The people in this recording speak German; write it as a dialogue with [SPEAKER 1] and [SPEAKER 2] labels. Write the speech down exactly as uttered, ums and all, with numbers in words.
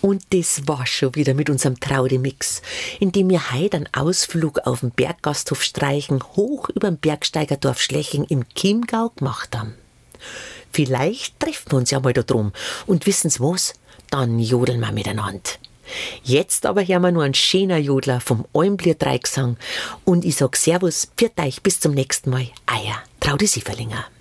[SPEAKER 1] Und das war schon wieder mit unserem Traudemix, in dem wir heute einen Ausflug auf den Berggasthof Streichen hoch über dem Bergsteigerdorf Schleching im Chiemgau gemacht haben. Vielleicht treffen wir uns ja mal da drum und wissen's was, dann jodeln wir miteinander. Jetzt aber hören wir nur einen schöner Jodler vom Almblier Dreigesang und ich sag Servus, pfiat euch, bis zum nächsten Mal, euer Traudi Sieferlinger.